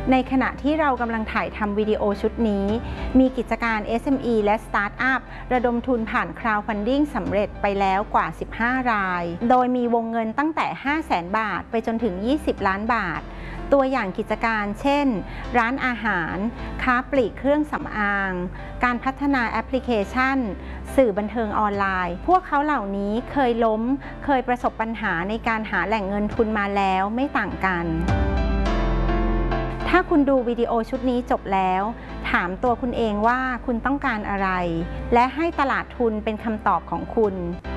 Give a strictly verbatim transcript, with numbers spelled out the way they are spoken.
ในขณะที่เรากำลังถ่ายทำวิดีโอชุดนี้มีกิจการ เอส เอ็ม อี และสตาร์ทอัพระดมทุนผ่าน Crowdfunding สำเร็จไปแล้วกว่าสิบห้ารายโดยมีวงเงินตั้งแต่ ห้าแสน บาทไปจนถึงยี่สิบล้านบาทตัวอย่างกิจการเช่นร้านอาหารค้าปลีกเครื่องสำอางการพัฒนาแอปพลิเคชันสื่อบันเทิงออนไลน์พวกเขาเหล่านี้เคยล้มเคยประสบปัญหาในการหาแหล่งเงินทุนมาแล้วไม่ต่างกันถ้าคุณดูวิดีโอชุดนี้จบแล้วถามตัวคุณเองว่าคุณต้องการอะไรและให้ตลาดทุนเป็นคำตอบของคุณ